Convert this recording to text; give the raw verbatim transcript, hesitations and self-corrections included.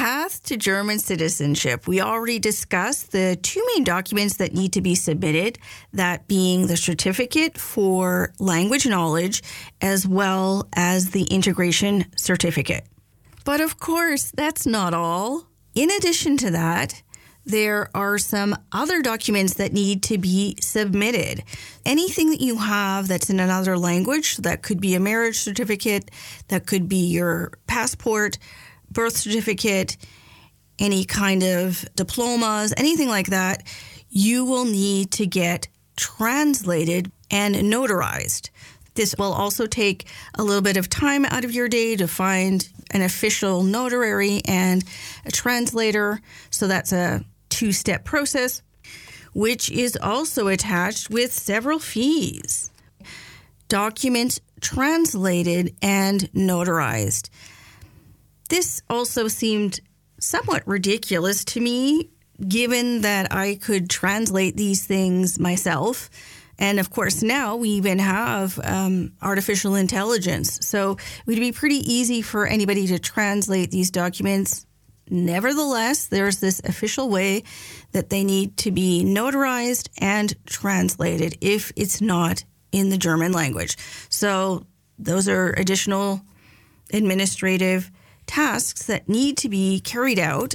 path to German citizenship, we already discussed the two main documents that need to be submitted, that being the certificate for language knowledge as well as the integration certificate. But of course, that's not all. In addition to that, there are some other documents that need to be submitted. Anything that you have that's in another language, that could be a marriage certificate, that could be your passport, birth certificate, any kind of diplomas, anything like that, you will need to get translated and notarized. This will also take a little bit of time out of your day to find an official notary and a translator. So that's a two-step process, which is also attached with several fees. Documents translated and notarized. This also seemed somewhat ridiculous to me, given that I could translate these things myself. And of course, now we even have um, artificial intelligence. So it would be pretty easy for anybody to translate these documents. Nevertheless, there's this official way that they need to be notarized and translated if it's not in the German language. So those are additional administrative tasks that need to be carried out